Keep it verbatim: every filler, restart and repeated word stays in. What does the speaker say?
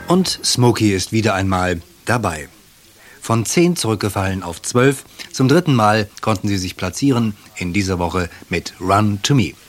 Und Smokey ist wieder einmal dabei. Von zehn zurückgefallen auf zwölf. Zum dritten Mal konnten sie sich platzieren in dieser Woche mit Run to Me.